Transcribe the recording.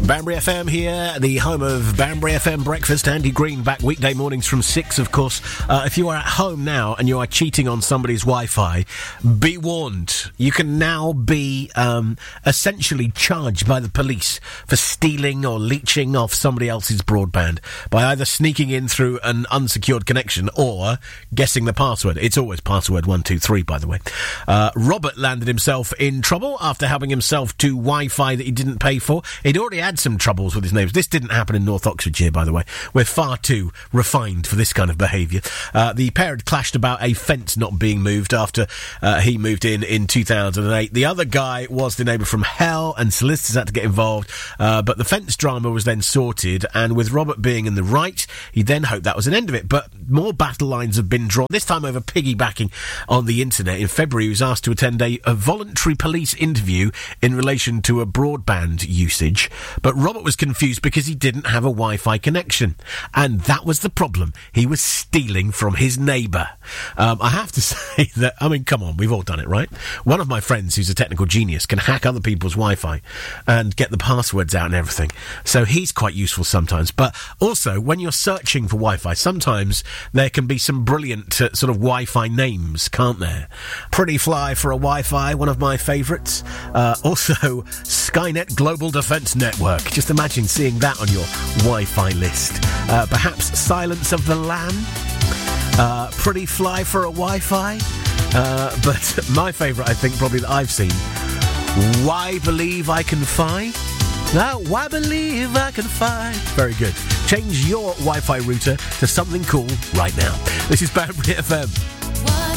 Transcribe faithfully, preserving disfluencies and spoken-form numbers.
Banbury F M here, the home of Banbury F M Breakfast. Andy Green back weekday mornings from six, of course. Uh, if you are at home now and you are cheating on somebody's Wi-Fi, be warned. You can now be um, essentially charged by the police for stealing or leeching off somebody else's broadband by either sneaking in through an unsecured connection or guessing the password. It's always password one two three, by the way. Uh, Robert landed himself in trouble after helping himself to Wi-Fi that he didn't pay for. He'd already had some troubles with his neighbours. This didn't happen in North Oxfordshire, by the way. We're far too refined for this kind of behaviour. Uh, the pair had clashed about a fence not being moved after uh, he moved in in two thousand eight. The other guy was the neighbour from hell, and solicitors had to get involved, uh, but the fence drama was then sorted, and with Robert being in the right, he then hoped that was an end of it. But more battle lines have been drawn, this time over piggybacking on the internet. In February, he was asked to attend a, a voluntary police interview in relation to a broadband usage, but Robert was confused because he didn't have a Wi-Fi connection. And that was the problem. He was stealing from his neighbour. Um, I have to say that, I mean, come on, we've all done it, right? One of my friends, who's a technical genius, can hack other people's Wi-Fi and get the passwords out and everything. So he's quite useful sometimes. But also, when you're searching for Wi-Fi, sometimes there can be some brilliant uh, sort of Wi-Fi names, can't there? Pretty Fly for a Wi-Fi, one of my favourites. Uh, also, Skynet Global Defence Network. Just imagine seeing that on your Wi-Fi list. Uh, perhaps Silence of the Lamb. Uh, Pretty Fly for a Wi-Fi. Uh, but my favourite, I think, probably that I've seen. Why Believe I Can Fi? No, Why Believe I Can Fi? Very good. Change your Wi-Fi router to something cool right now. This is Banbury F M.